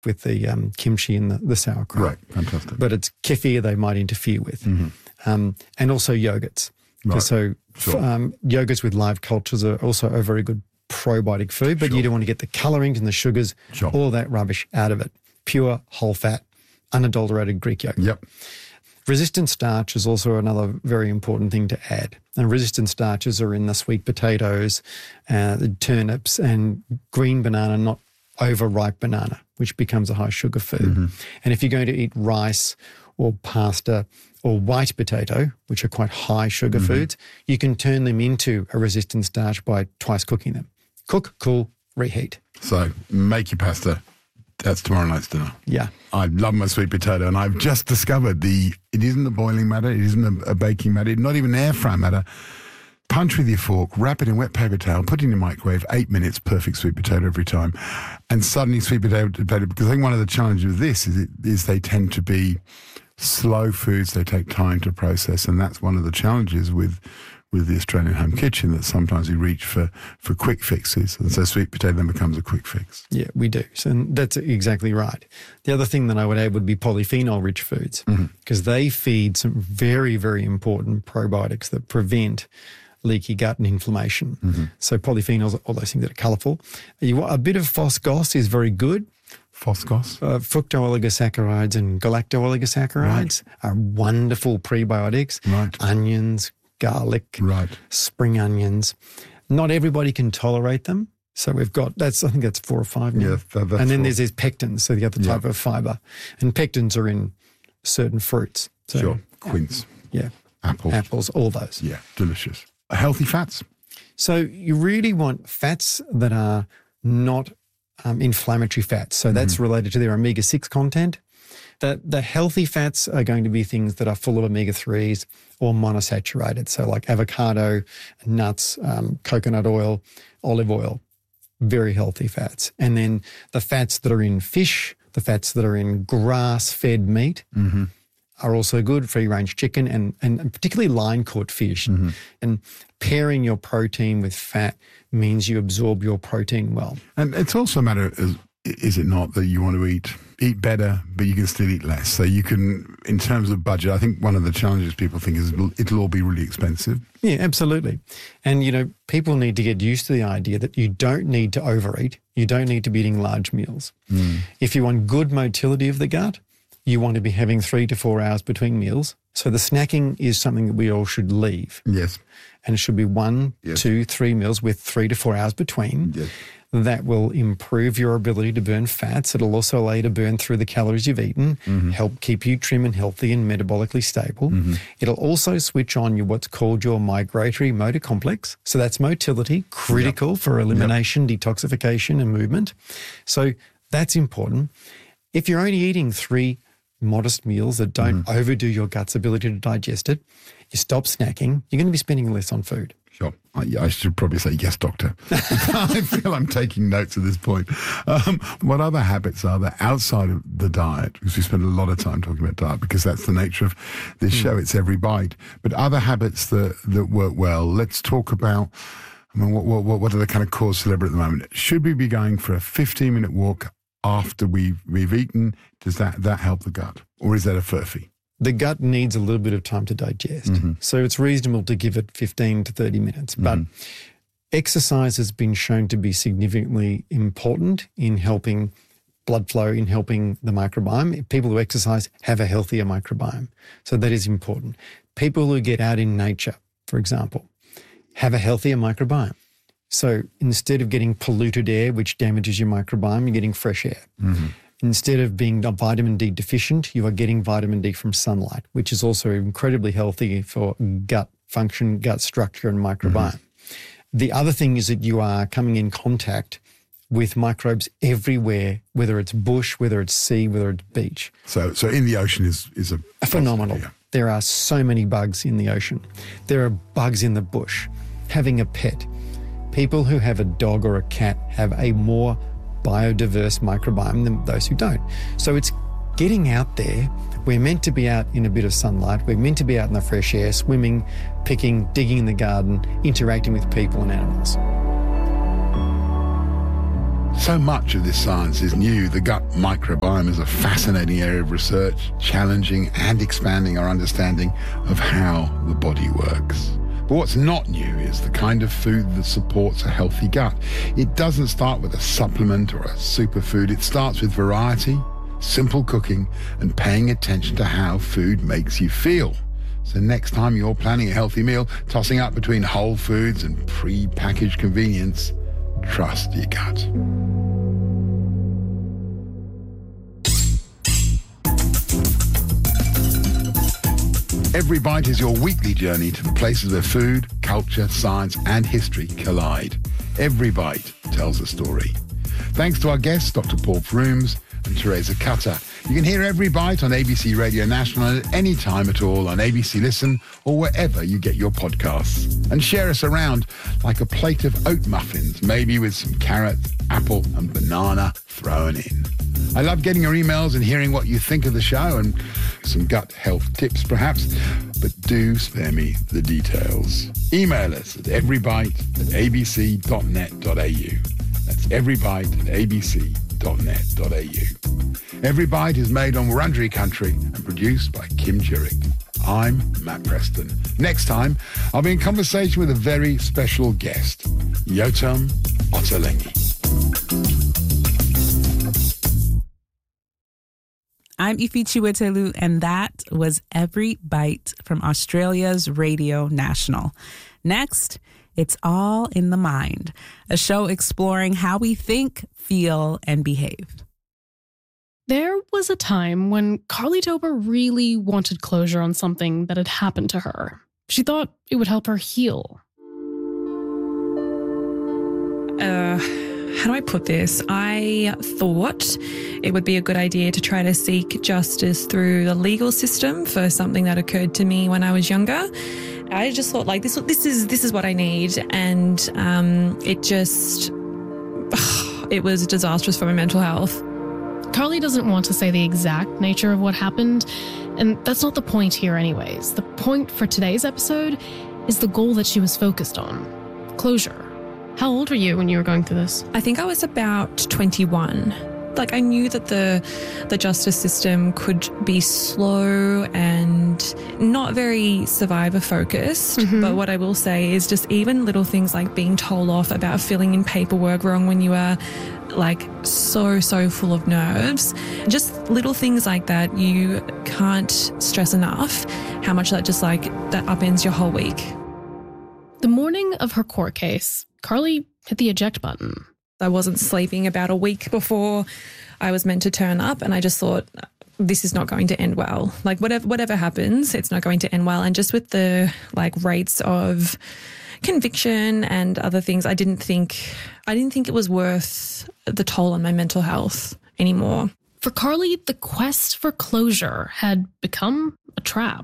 with the kimchi and the sauerkraut. Right, fantastic. But it's kefir they might interfere with. And also yogurts. Right. So Sure. yogurts with live cultures are also a very good probiotic food, but you don't want to get the colorings and the sugars, all that rubbish out of it. Pure, whole fat, unadulterated Greek yogurt. Yep. Resistant starch is also another very important thing to add. And resistant starches are in the sweet potatoes, the turnips, and green banana, not overripe banana, which becomes a high sugar food. And if you're going to eat rice or pasta or white potato, which are quite high sugar foods, you can turn them into a resistant starch by twice cooking them. Cook, cool, reheat. So make your pasta. That's tomorrow night's dinner. Yeah. I love my sweet potato, and I've just discovered it isn't a boiling matter, it isn't a baking matter, not even an air fry matter. Punch with your fork, wrap it in wet paper towel, put it in your microwave, 8 minutes, perfect sweet potato every time. And suddenly sweet potato, because I think one of the challenges with this is they tend to be slow foods, they take time to process, and that's one of the challenges with the Australian home kitchen, that sometimes we reach for quick fixes. And so sweet potato then becomes a quick fix. Yeah, we do. So that's exactly right. The other thing that I would add would be polyphenol-rich foods, because they feed some very, very important probiotics that prevent leaky gut and inflammation. So polyphenols, all those things that are colourful. A bit of phosgos is very good. Phosgos? Fructooligosaccharides and galactooligosaccharides are wonderful prebiotics. Right. Onions, garlic, spring onions. Not everybody can tolerate them. So we've got, I think that's 4 or 5 now. Yeah, and then there's pectins, so the other type of fibre. And pectins are in certain fruits. So, Quince. Yeah. Apples, all those. Yeah, delicious. Healthy fats. So you really want fats that are not inflammatory fats. So that's related to their omega-6 content. The healthy fats are going to be things that are full of omega-3s or monosaturated. So like avocado, nuts, coconut oil, olive oil, very healthy fats. And then the fats that are in fish, the fats that are in grass-fed meat are also good, free-range chicken and particularly line-caught fish. And pairing your protein with fat means you absorb your protein well. And it's also a matter of, is it not, that you want to eat better, but you can still eat less. So you can, in terms of budget, I think one of the challenges people think is it'll all be really expensive. Yeah, absolutely. And, people need to get used to the idea that you don't need to overeat. You don't need to be eating large meals. If you want good motility of the gut, you want to be having 3 to 4 hours between meals. So the snacking is something that we all should leave. Yes. And it should be 1, 2, 3 meals with 3 to 4 hours between. Yes. That will improve your ability to burn fats. It'll also allow you to burn through the calories you've eaten, help keep you trim and healthy and metabolically stable. It'll also switch on what's called your migratory motor complex. So that's motility, critical for elimination, detoxification and movement. So that's important. If you're only eating 3 modest meals that don't overdo your gut's ability to digest it, you stop snacking, you're going to be spending less on food. Sure. I should probably say yes, doctor. I feel I'm taking notes at this point. What other habits are there outside of the diet? Because we spend a lot of time talking about diet because that's the nature of this show. It's every bite. But other habits that work well. Let's talk about, what are the kind of cause célèbre at the moment? Should we be going for a 15-minute walk after we've eaten? Does that help the gut? Or is that a furphy? The gut needs a little bit of time to digest. So it's reasonable to give it 15 to 30 minutes. But exercise has been shown to be significantly important in helping blood flow, in helping the microbiome. People who exercise have a healthier microbiome. So that is important. People who get out in nature, for example, have a healthier microbiome. So instead of getting polluted air, which damages your microbiome, you're getting fresh air. Instead of being vitamin D deficient, you are getting vitamin D from sunlight, which is also incredibly healthy for gut function, gut structure, and microbiome. The other thing is that you are coming in contact with microbes everywhere, whether it's bush, whether it's sea, whether it's beach. So in the ocean is a phenomenal. Yeah. There are so many bugs in the ocean. There are bugs in the bush. Having a pet. People who have a dog or a cat have a more biodiverse microbiome than those who don't. So it's getting out there. We're meant to be out in a bit of sunlight. We're meant to be out in the fresh air, swimming, picking, digging in the garden, interacting with people and animals. So much of this science is new. The gut microbiome is a fascinating area of research, challenging and expanding our understanding of how the body works. But what's not new is the kind of food that supports a healthy gut. It doesn't start with a supplement or a superfood. It starts with variety, simple cooking, and paying attention to how food makes you feel. So next time you're planning a healthy meal, tossing up between whole foods and pre-packaged convenience, trust your gut. Every Bite is your weekly journey to the places where food, culture, science and history collide. Every Bite tells a story. Thanks to our guests, Dr. Paul Frooms and Teresa Cutter. You can hear Every Bite on ABC Radio National at any time at all on ABC Listen or wherever you get your podcasts. And share us around like a plate of oat muffins, maybe with some carrot, apple and banana thrown in. I love getting your emails and hearing what you think of the show and some gut health tips perhaps, but do spare me the details. Email us at everybite@abc.net.au. That's everybite@abc.net.au. Every Bite is made on Wurundjeri country and produced by Kim Jurek. I'm Matt Preston. Next time, I'll be in conversation with a very special guest, Yotam Ottolenghi. I'm Ifi Chiwetelu, and that was Every Bite from Australia's Radio National. Next, it's All in the Mind, a show exploring how we think, feel, and behave. There was a time when Carly Tober really wanted closure on something that had happened to her. She thought it would help her heal. How do I put this? I thought it would be a good idea to try to seek justice through the legal system for something that occurred to me when I was younger. I just thought, like, this is what I need, and it was disastrous for my mental health. Carly doesn't want to say the exact nature of what happened, and that's not the point here anyways. The point for today's episode is the goal that she was focused on: closure. How old were you when you were going through this? I think I was about 21. Like, I knew that the justice system could be slow and not very survivor focused. Mm-hmm. But what I will say is just even little things like being told off about filling in paperwork wrong when you are like so full of nerves. Just little things like that, you can't stress enough how much that just like that upends your whole week. The morning of her court case, Carly hit the eject button. I wasn't sleeping about a week before I was meant to turn up, and I just thought, this is not going to end well. Like, whatever happens, it's not going to end well. And just with the like rates of conviction and other things, I didn't think it was worth the toll on my mental health anymore. For Carly, the quest for closure had become a trap.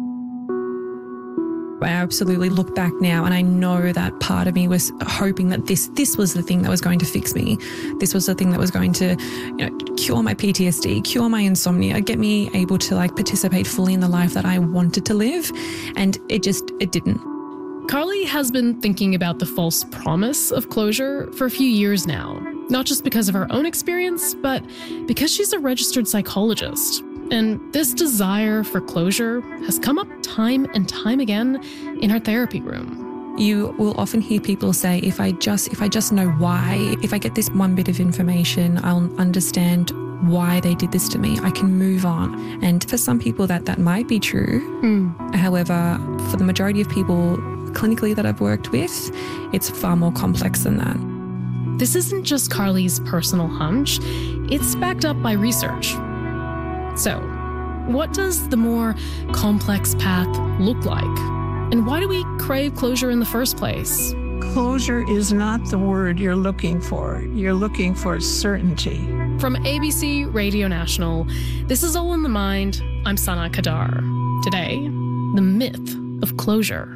I absolutely look back now and I know that part of me was hoping that this was the thing that was going to fix me. This was the thing that was going to, cure my PTSD, cure my insomnia, get me able to like participate fully in the life that I wanted to live. And it didn't. Carly has been thinking about the false promise of closure for a few years now, not just because of her own experience, but because she's a registered psychologist. And this desire for closure has come up time and time again in her therapy room. You will often hear people say, if I just know why, if I get this one bit of information, I'll understand why they did this to me. I can move on. And for some people that might be true. However, for the majority of people clinically that I've worked with, it's far more complex than that. This isn't just Carly's personal hunch. It's backed up by research. So, what does the more complex path look like? And why do we crave closure in the first place? Closure is not the word you're looking for. You're looking for certainty. From ABC Radio National, this is All in the Mind. I'm Sana Kadar. Today, the myth of closure.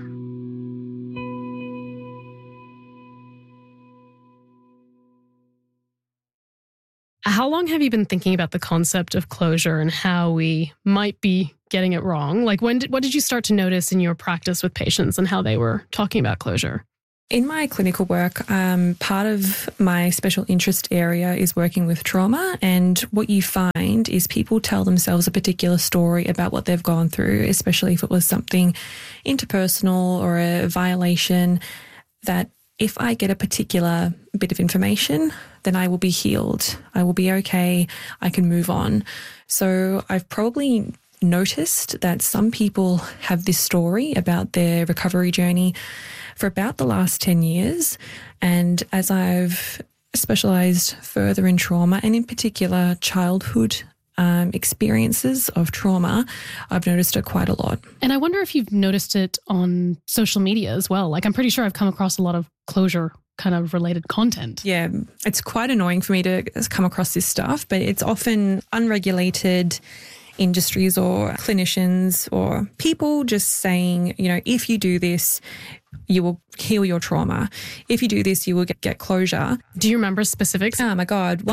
How long have you been thinking about the concept of closure and how we might be getting it wrong? Like, what did you start to notice in your practice with patients and how they were talking about closure? In my clinical work, part of my special interest area is working with trauma, and what you find is people tell themselves a particular story about what they've gone through, especially if it was something interpersonal or a violation, that if I get a particular bit of information, then I will be healed. I will be okay. I can move on. So I've probably noticed that some people have this story about their recovery journey for about the last 10 years. And as I've specialised further in trauma, and in particular childhood experiences of trauma, I've noticed it quite a lot. And I wonder if you've noticed it on social media as well. Like, I'm pretty sure I've come across a lot of closure kind of related content. Yeah, it's quite annoying for me to come across this stuff, but it's often unregulated industries or clinicians or people just saying, you know, if you do this, you will heal your trauma. If you do this, you will get closure. Do you remember specifics? Oh my God.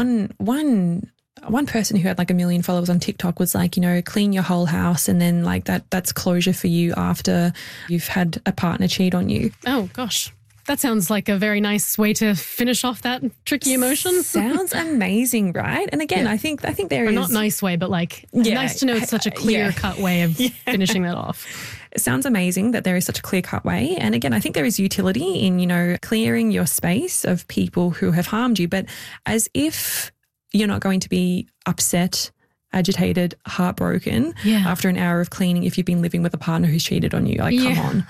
One person who had like 1 million followers on TikTok was like, you know, clean your whole house, and then like that's closure for you after you've had a partner cheat on you. Oh gosh. That sounds like a very nice way to finish off that tricky emotion. Sounds amazing, right? And again, Yeah. I think there Or is... not nice way, but like nice to know it's such a clear-cut way of finishing that off. It sounds amazing that there is such a clear-cut way. And again, I think there is utility in, you know, clearing your space of people who have harmed you, but as if you're not going to be upset, agitated, heartbroken after an hour of cleaning if you've been living with a partner who's cheated on you. Like, come on.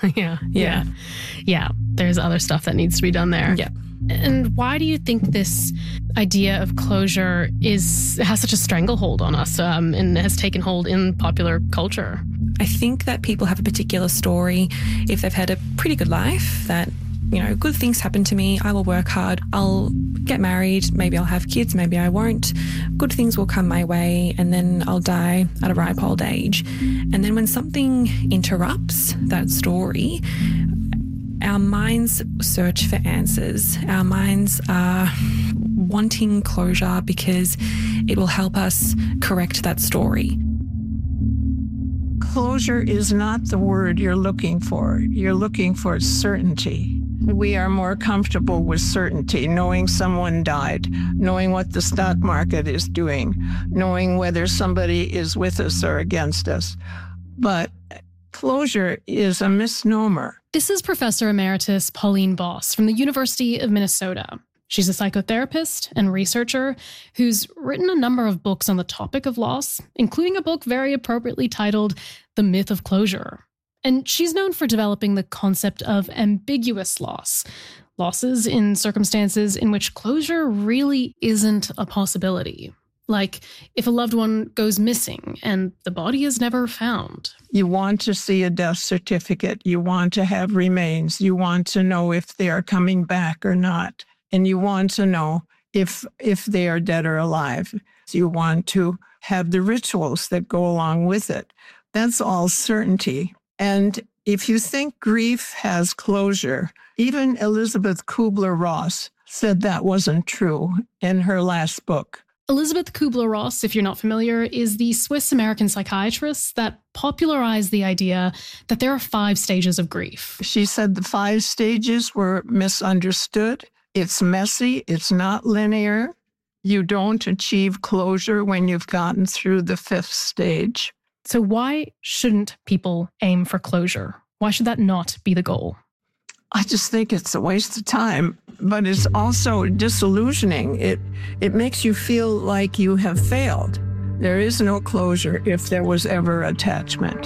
Yeah. There's other stuff that needs to be done there. Yeah. And why do you think this idea of closure has such a stranglehold on us and has taken hold in popular culture? I think that people have a particular story if they've had a pretty good life, that, you know, good things happen to me, I will work hard, I'll get married, maybe I'll have kids, maybe I won't. Good things will come my way, and then I'll die at a ripe old age. And then when something interrupts that story, our minds search for answers. Our minds are wanting closure because it will help us correct that story. Closure is not the word you're looking for. You're looking for certainty. We are more comfortable with certainty, knowing someone died, knowing what the stock market is doing, knowing whether somebody is with us or against us. But closure is a misnomer. This is Professor Emeritus Pauline Boss from the University of Minnesota. She's a psychotherapist and researcher who's written a number of books on the topic of loss, including a book very appropriately titled The Myth of Closure. And she's known for developing the concept of ambiguous loss, losses in circumstances in which closure really isn't a possibility. Like if a loved one goes missing and the body is never found. You want to see a death certificate. You want to have remains. You want to know if they are coming back or not. And you want to know if they are dead or alive. You want to have the rituals that go along with it. That's all certainty. And if you think grief has closure, even Elizabeth Kubler-Ross said that wasn't true in her last book. Elizabeth Kubler-Ross, if you're not familiar, is the Swiss-American psychiatrist that popularized the idea that there are 5 stages of grief. She said the 5 stages were misunderstood. It's messy. It's not linear. You don't achieve closure when you've gotten through the 5th stage. So why shouldn't people aim for closure? Why should that not be the goal? I just think it's a waste of time, but it's also disillusioning. It makes you feel like you have failed. There is no closure if there was ever attachment.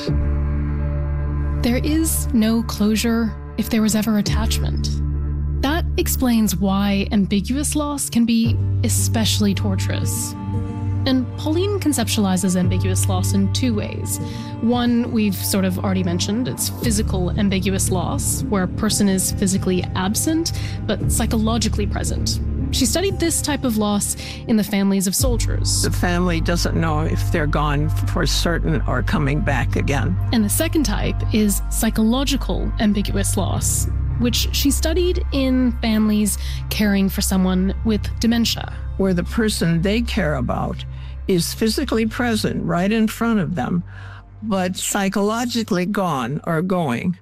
There is no closure if there was ever attachment. That explains why ambiguous loss can be especially torturous. And Pauline conceptualizes ambiguous loss in 2 ways. One, we've sort of already mentioned, it's physical ambiguous loss, where a person is physically absent, but psychologically present. She studied this type of loss in the families of soldiers. The family doesn't know if they're gone for certain or coming back again. And the second type is psychological ambiguous loss, which she studied in families caring for someone with dementia. Where the person they care about is physically present right in front of them, but psychologically gone or going.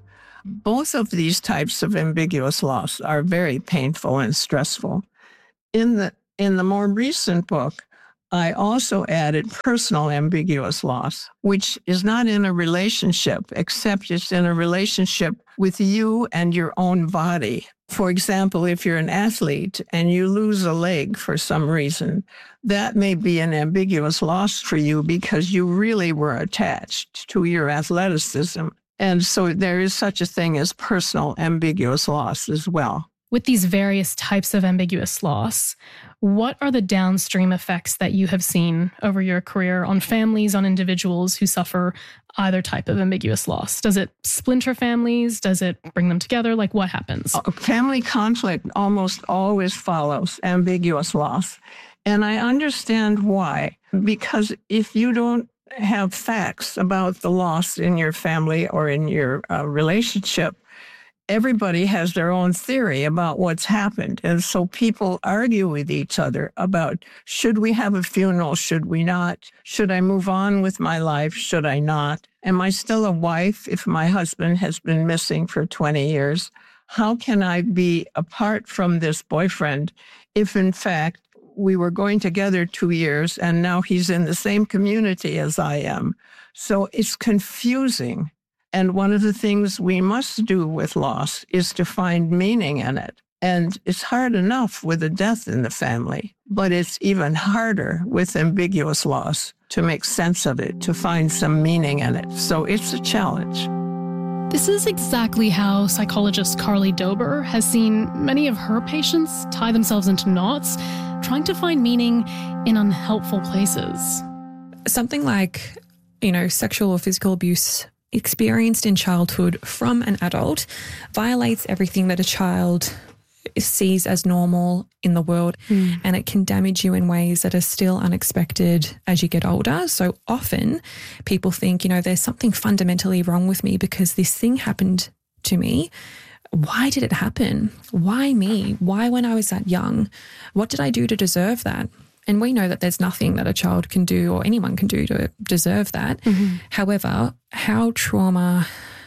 Both of these types of ambiguous loss are very painful and stressful. In the more recent book, I also added personal ambiguous loss, which is not in a relationship, except it's in a relationship with you and your own body. For example, if you're an athlete and you lose a leg for some reason, that may be an ambiguous loss for you because you really were attached to your athleticism. And so there is such a thing as personal ambiguous loss as well. With these various types of ambiguous loss, what are the downstream effects that you have seen over your career on families, on individuals who suffer either type of ambiguous loss? Does it splinter families? Does it bring them together? Like, what happens? Family conflict almost always follows ambiguous loss. And I understand why. Because if you don't have facts about the loss in your family or in your relationship, everybody has their own theory about what's happened. And so people argue with each other about, should we have a funeral? Should we not? Should I move on with my life? Should I not? Am I still a wife if my husband has been missing for 20 years? How can I be apart from this boyfriend if, in fact, we were going together 2 years and now he's in the same community as I am? So it's confusing. And one of the things we must do with loss is to find meaning in it. And it's hard enough with a death in the family, but it's even harder with ambiguous loss to make sense of it, to find some meaning in it. So it's a challenge. This is exactly how psychologist Carly Dober has seen many of her patients tie themselves into knots, trying to find meaning in unhelpful places. Something like, sexual or physical abuse experienced in childhood from an adult violates everything that a child sees as normal in the world, and it can damage you in ways that are still unexpected as you get older. So often people think, there's something fundamentally wrong with me because this thing happened to me. Why did it happen? Why me? Why when I was that young? What did I do to deserve that? And we know that there's nothing that a child can do or anyone can do to deserve that. Mm-hmm. However, how trauma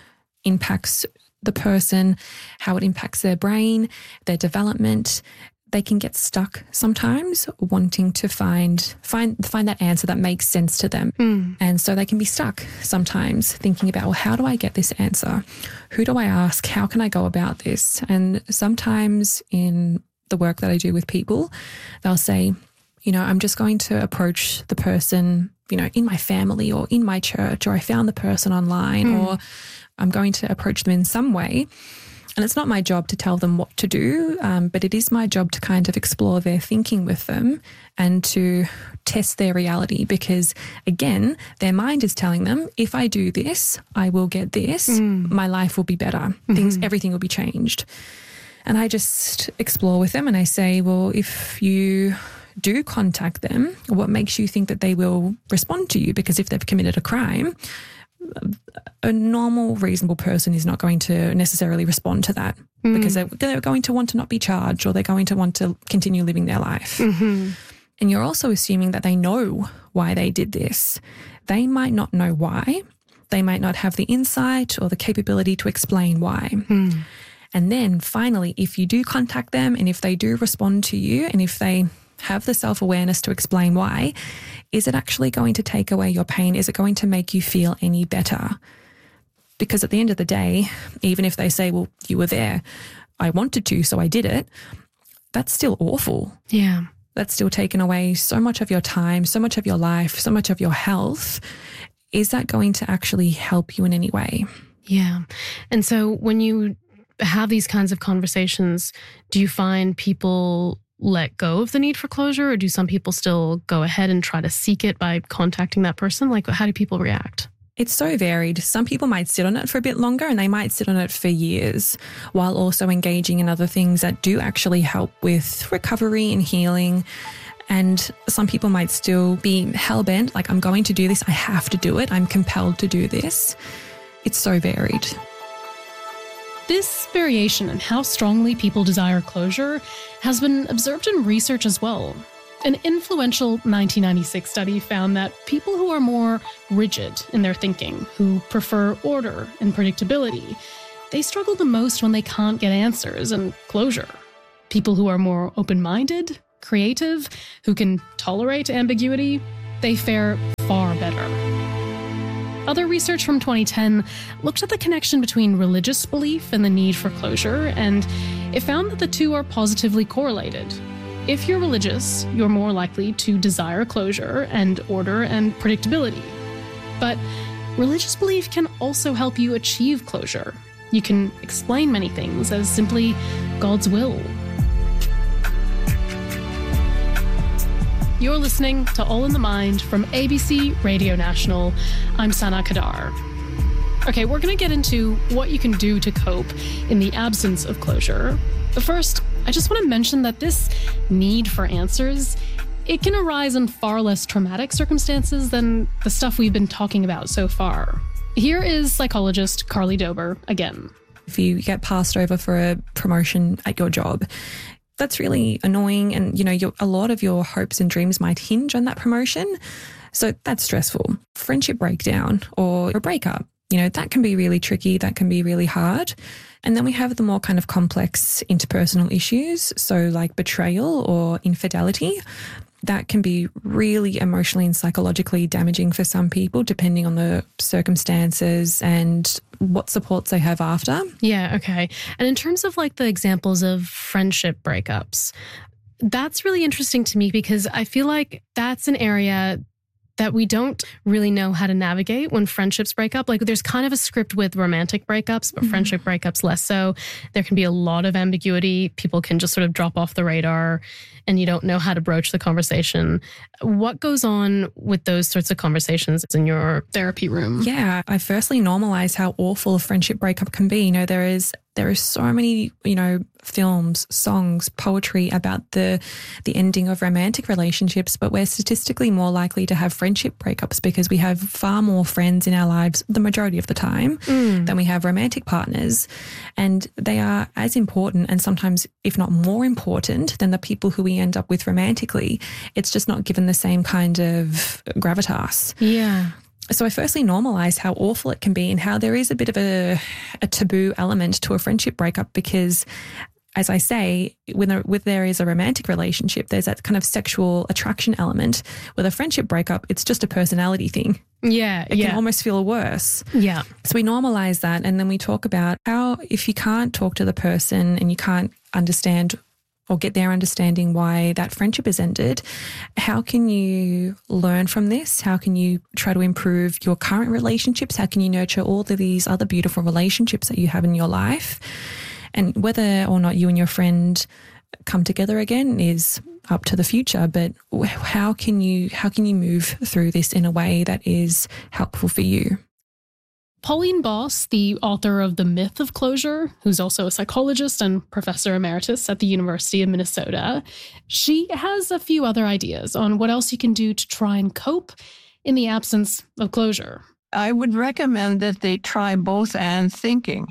impacts the person, how it impacts their brain, their development, they can get stuck sometimes wanting to find that answer that makes sense to them. And so they can be stuck sometimes thinking about, well, how do I get this answer? Who do I ask? How can I go about this? And sometimes in the work that I do with people, they'll say, I'm just going to approach the person, in my family or in my church, or I found the person online, or I'm going to approach them in some way. And it's not my job to tell them what to do, but it is my job to kind of explore their thinking with them and to test their reality because, again, their mind is telling them, if I do this, I will get this, my life will be better, everything will be changed. And I just explore with them and I say, well, if you do contact them, what makes you think that they will respond to you? Because if they've committed a crime, a normal, reasonable person is not going to necessarily respond to that because they're going to want to not be charged or they're going to want to continue living their life. And you're also assuming that they know why they did this. They might not know why. They might not have the insight or the capability to explain why. And then finally, if you do contact them and if they do respond to you and if they have the self-awareness to explain why, is it actually going to take away your pain? Is it going to make you feel any better? Because at the end of the day, even if they say, well, you were there, I wanted to, so I did it, that's still awful. Yeah. That's still taken away so much of your time, so much of your life, so much of your health. Is that going to actually help you in any way? Yeah. And so when you have these kinds of conversations, do you find people let go of the need for closure, or do some people still go ahead and try to seek it by contacting that person? Like, how do people react? It's so varied. Some people might sit on it for a bit longer and they might sit on it for years while also engaging in other things that do actually help with recovery and healing. And some people might still be hell-bent, like, I'm going to do this, I have to do it, I'm compelled to do this. It's so varied. This variation in how strongly people desire closure has been observed in research as well. An influential 1996 study found that people who are more rigid in their thinking, who prefer order and predictability, they struggle the most when they can't get answers and closure. People who are more open-minded, creative, who can tolerate ambiguity, they fare far better. Other research from 2010 looked at the connection between religious belief and the need for closure, and it found that the two are positively correlated. If you're religious, you're more likely to desire closure and order and predictability. But religious belief can also help you achieve closure. You can explain many things as simply God's will. You're listening to All in the Mind from ABC Radio National. I'm Sana Kadar. Okay, we're going to get into what you can do to cope in the absence of closure. But first, I just want to mention that this need for answers, it can arise in far less traumatic circumstances than the stuff we've been talking about so far. Here is psychologist Carly Dober again. If you get passed over for a promotion at your job, that's really annoying, and a lot of your hopes and dreams might hinge on that promotion. So that's stressful. Friendship breakdown or a breakup, that can be really tricky, that can be really hard. And then we have the more kind of complex interpersonal issues, so like betrayal or infidelity. That can be really emotionally and psychologically damaging for some people, depending on the circumstances and what supports they have after. Yeah, okay. And in terms of like the examples of friendship breakups, that's really interesting to me because I feel like that's an area that we don't really know how to navigate when friendships break up. Like there's kind of a script with romantic breakups, but friendship breakups less so. There can be a lot of ambiguity. People can just sort of drop off the radar and you don't know how to broach the conversation. What goes on with those sorts of conversations in your therapy room? Yeah, I firstly normalize how awful a friendship breakup can be. There is so many, films, songs, poetry about the ending of romantic relationships, but we're statistically more likely to have friendship breakups because we have far more friends in our lives the majority of the time than we have romantic partners. And they are as important and sometimes, if not more important, than the people who we end up with romantically. It's just not given the same kind of gravitas. Yeah. So I firstly normalize how awful it can be and how there is a bit of a taboo element to a friendship breakup because, as I say, when there is a romantic relationship, there's that kind of sexual attraction element. With a friendship breakup, it's just a personality thing. Yeah, It can almost feel worse. Yeah. So we normalize that and then we talk about how if you can't talk to the person and you can't understand or get their understanding why that friendship has ended, how can you learn from this? How can you try to improve your current relationships? How can you nurture all of these other beautiful relationships that you have in your life? And whether or not you and your friend come together again is up to the future, but how can you move through this in a way that is helpful for you? Pauline Boss, the author of The Myth of Closure, who's also a psychologist and professor emeritus at the University of Minnesota, she has a few other ideas on what else you can do to try and cope in the absence of closure. I would recommend that they try both and thinking,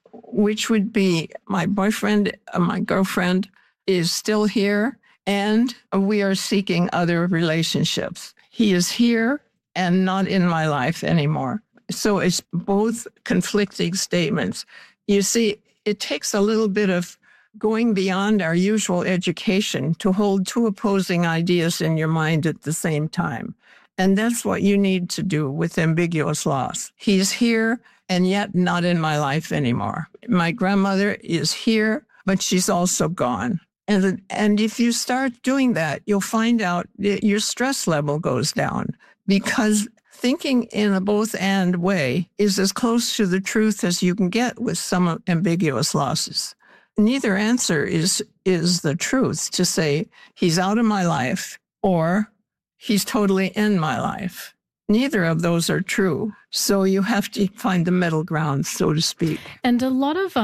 which would be my boyfriend, my girlfriend is still here, and we are seeking other relationships. He is here and not in my life anymore. So it's both conflicting statements. You see, it takes a little bit of going beyond our usual education to hold two opposing ideas in your mind at the same time. And that's what you need to do with ambiguous loss. He's here and yet not in my life anymore. My grandmother is here, but she's also gone. And if you start doing that, you'll find out that your stress level goes down because thinking in a both-and way is as close to the truth as you can get with some ambiguous losses. Neither answer is the truth, to say he's out of my life or he's totally in my life. Neither of those are true. So you have to find the middle ground, so to speak. And a lot of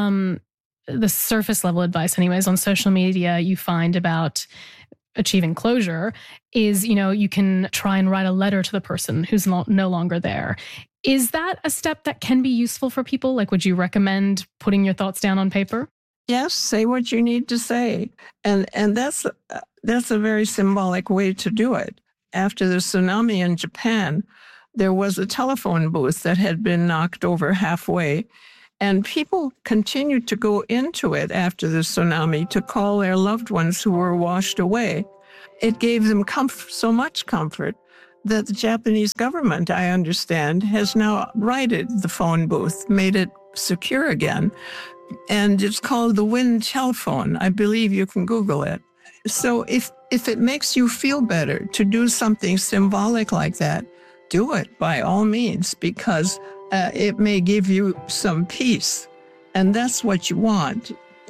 the surface level advice anyways on social media you find about achieving closure is, you can try and write a letter to the person who's no longer there. Is that a step that can be useful for people? Like, would you recommend putting your thoughts down on paper? Yes, say what you need to say. And that's a very symbolic way to do it. After the tsunami in Japan, there was a telephone booth that had been knocked over halfway, And people continued to go into it after the tsunami to call their loved ones who were washed away. It gave them so much comfort that the Japanese government, I understand, has now righted the phone booth, made it secure again. And it's called the Wind Telephone. I believe you can Google it. So if it makes you feel better to do something symbolic like that, do it by all means, because it may give you some peace. And that's what you want.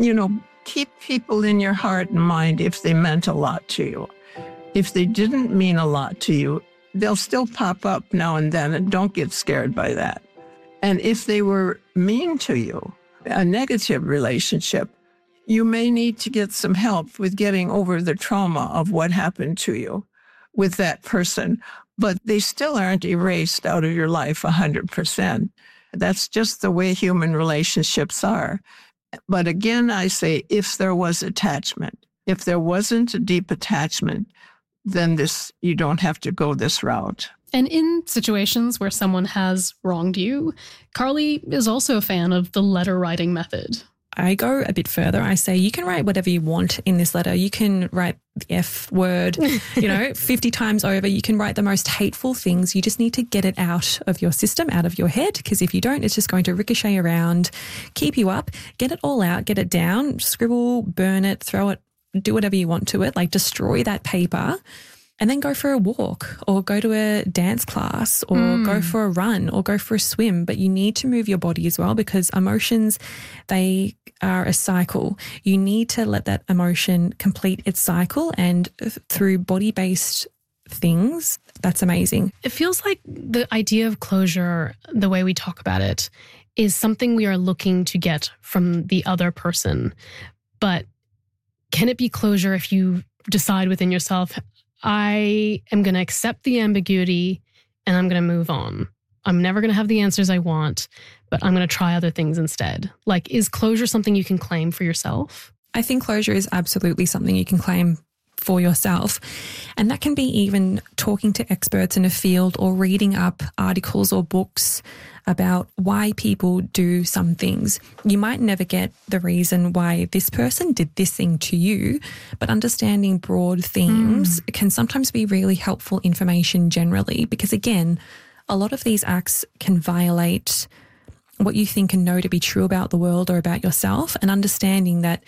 Keep people in your heart and mind if they meant a lot to you. If they didn't mean a lot to you, they'll still pop up now and then, and don't get scared by that. And if they were mean to you, a negative relationship, you may need to get some help with getting over the trauma of what happened to you with that person. But they still aren't erased out of your life 100%. That's just the way human relationships are. But again, I say, if there was attachment, if there wasn't a deep attachment, then you don't have to go this route. And in situations where someone has wronged you, Carly is also a fan of the letter writing method. I go a bit further. I say, you can write whatever you want in this letter. You can write the F word, 50 times over. You can write the most hateful things. You just need to get it out of your system, out of your head, because if you don't, it's just going to ricochet around, keep you up. Get it all out, get it down, scribble, burn it, throw it, do whatever you want to it, like destroy that paper. And then go for a walk or go to a dance class or go for a run or go for a swim. But you need to move your body as well, because emotions, they are a cycle. You need to let that emotion complete its cycle, and through body-based things, that's amazing. It feels like the idea of closure, the way we talk about it, is something we are looking to get from the other person. But can it be closure if you decide within yourself, I am going to accept the ambiguity and I'm going to move on. I'm never going to have the answers I want, but I'm going to try other things instead. Like, is closure something you can claim for yourself? I think closure is absolutely something you can claim for yourself. And that can be even talking to experts in a field or reading up articles or books about why people do some things. You might never get the reason why this person did this thing to you, but understanding broad themes can sometimes be really helpful information generally, because again, a lot of these acts can violate what you think and know to be true about the world or about yourself, and understanding that,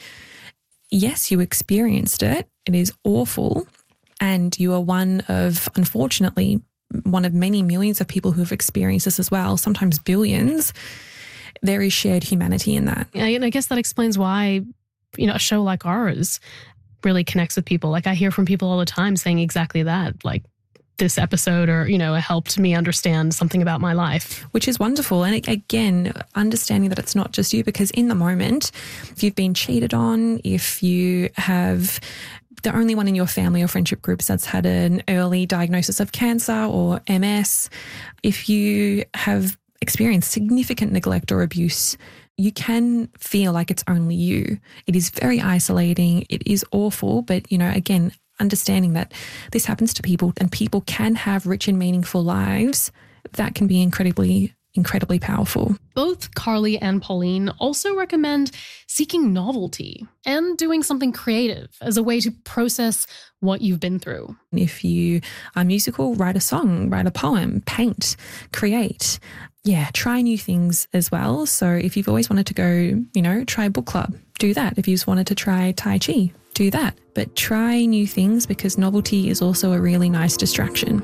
yes, you experienced it, it is awful, and you are unfortunately, one of many millions of people who have experienced this as well, sometimes billions. There is shared humanity in that. And I guess that explains why, a show like ours really connects with people. Like, I hear from people all the time saying exactly that, like, this episode or, helped me understand something about my life. Which is wonderful. And again, understanding that it's not just you, because in the moment, if you've been cheated on, if you have the only one in your family or friendship groups that's had an early diagnosis of cancer or MS, if you have experienced significant neglect or abuse, you can feel like it's only you. It is very isolating. It is awful. But, again, understanding that this happens to people and people can have rich and meaningful lives, that can be incredibly powerful. Both Carly and Pauline also recommend seeking novelty and doing something creative as a way to process what you've been through. If you are musical, write a song, write a poem, paint, create. Yeah, try new things as well. So if you've always wanted to go, try a book club, do that. If you've wanted to try Tai Chi, do that. But try new things, because novelty is also a really nice distraction.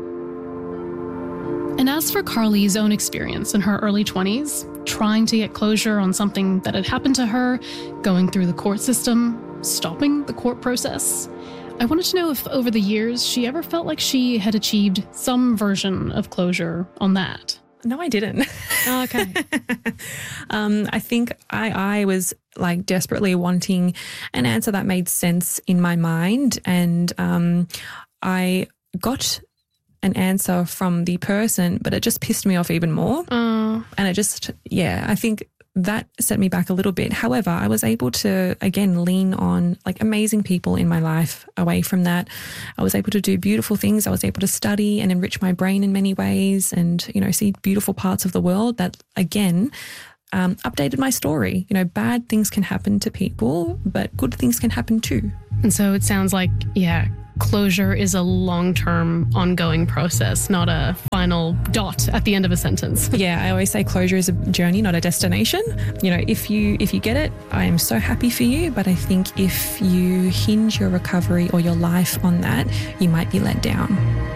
And as for Carly's own experience in her early 20s, trying to get closure on something that had happened to her, going through the court system, stopping the court process, I wanted to know if over the years she ever felt like she had achieved some version of closure on that. No, I didn't. Oh, okay. I think I was like desperately wanting an answer that made sense in my mind. And I got an answer from the person, but it just pissed me off even more. And it just, I think that set me back a little bit. However, I was able to, again, lean on like amazing people in my life away from that. I was able to do beautiful things. I was able to study and enrich my brain in many ways and, see beautiful parts of the world that, again, updated my story. You know, bad things can happen to people, but good things can happen too. And so it sounds like, closure is a long-term ongoing process, not a final dot at the end of a sentence. Yeah, I always say closure is a journey, not a destination. You know, if you get it, I am so happy for you. But I think if you hinge your recovery or your life on that, you might be let down.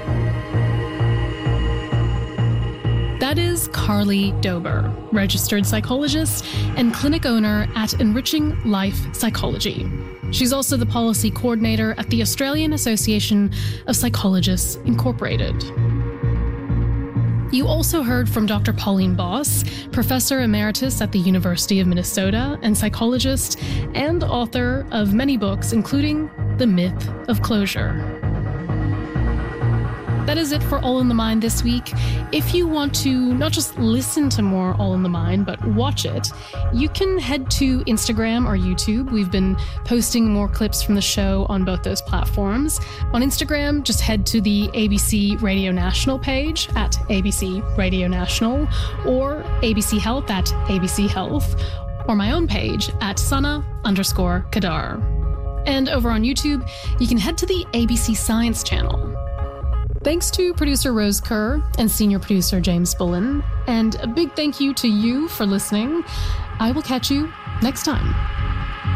That is Carly Dober, registered psychologist and clinic owner at Enriching Life Psychology. She's also the policy coordinator at the Australian Association of Psychologists Incorporated. You also heard from Dr. Pauline Boss, Professor Emeritus at the University of Minnesota and psychologist and author of many books, including The Myth of Closure. That is it for All in the Mind this week. If you want to not just listen to more All in the Mind, but watch it, you can head to Instagram or YouTube. We've been posting more clips from the show on both those platforms. On Instagram, just head to the ABC Radio National page at ABC Radio National, or ABC Health at ABC Health, or my own page at Sana_Kadar. And over on YouTube, you can head to the ABC Science channel. Thanks to producer Rose Kerr and senior producer James Bullen. And a big thank you to you for listening. I will catch you next time.